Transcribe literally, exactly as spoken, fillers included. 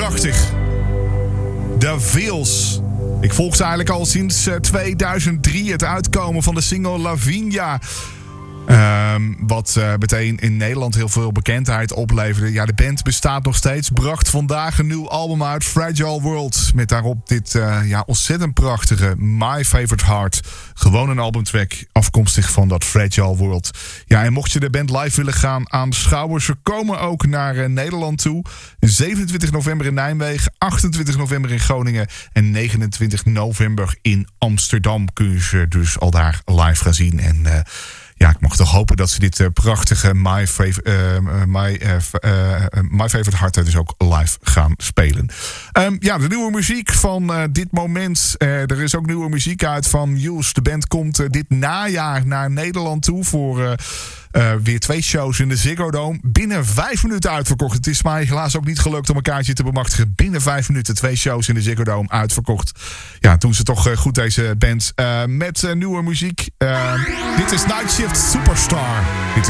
prachtig. The Veils. Ik volg ze eigenlijk al sinds tweeduizend drie. Het uitkomen van de single Lavinia. Um, wat uh, meteen in Nederland heel veel bekendheid opleverde. Ja, de band bestaat nog steeds. Bracht vandaag een nieuw album uit, Fragile World. Met daarop dit uh, ja, ontzettend prachtige My Favorite Heart. Gewoon een albumtrack afkomstig van dat Fragile World. Ja, en mocht je de band live willen gaan aanschouwen, ze komen ook naar uh, Nederland toe. zevenentwintig november in Nijmegen, achtentwintig november in Groningen en negenentwintig november in Amsterdam. Kun je ze dus al daar live gaan zien. En uh, ja, ik mag toch hopen dat ze dit uh, prachtige My, Fav- uh, My, uh, uh, My Favorite Heart dus ook live gaan spelen. Um, ja, de nieuwe muziek van uh, dit moment. Uh, er is ook nieuwe muziek uit van Jules. De band komt uh, dit najaar naar Nederland toe voor uh, uh, weer twee shows in de Ziggo Dome. Binnen vijf minuten uitverkocht. Het is mij helaas ook niet gelukt om een kaartje te bemachtigen. Binnen vijf minuten twee shows in de Ziggo Dome uitverkocht. Ja, doen ze toch uh, goed deze band. Uh, met uh, nieuwe muziek. Uh, dit is Night Shift Superstar. Dit is